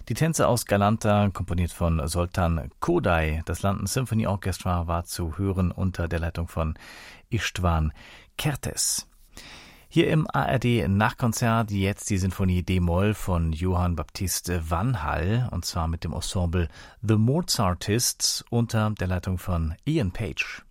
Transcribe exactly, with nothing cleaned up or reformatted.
Die Tänze aus Galanta, komponiert von Zoltán Kodály. Das London Symphony Orchestra war zu hören unter der Leitung von István Kertész. Hier im A R D-Nachkonzert jetzt die Sinfonie D-Moll von Johann Baptist van Hall, und zwar mit dem Ensemble The Mozartists unter der Leitung von Ian Page.